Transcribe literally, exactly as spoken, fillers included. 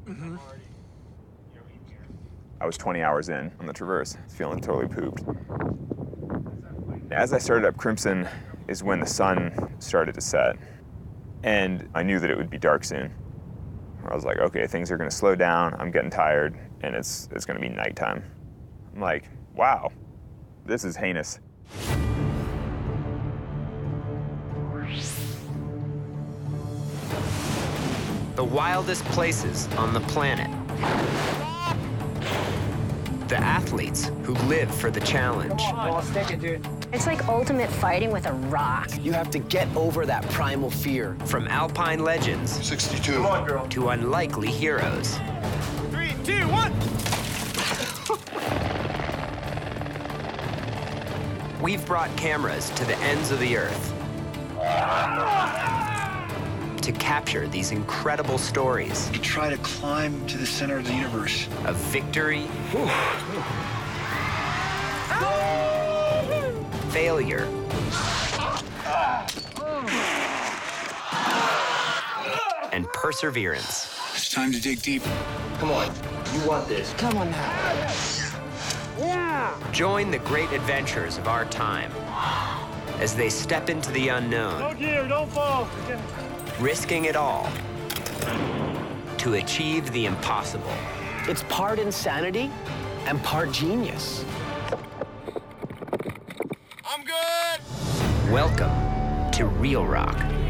Mm-hmm. I was twenty hours in on the Traverse, feeling totally pooped. As I started up Crimson is when the sun started to set, and I knew that it would be dark soon. I was like, okay, things are gonna slow down, I'm getting tired, and it's, it's gonna be nighttime. I'm like, wow, this is heinous. The wildest places on the planet. The athletes who live for the challenge. Ball sticking, dude. It's like ultimate fighting with a rock. You have to get over that primal fear. From alpine legends sixty-two. Come on, girl. to unlikely heroes. Three, two, one. We've brought cameras to the ends of the earth to capture these incredible stories You try to climb to the center of the universe. of victory, failure, and perseverance. It's time to dig deep. Come on, you want this. Come on now. Join the great adventures of our time as they step into the unknown, Oh dear, don't fall. risking it all to achieve the impossible. It's part insanity and part genius. I'm good! Welcome to Real Rock.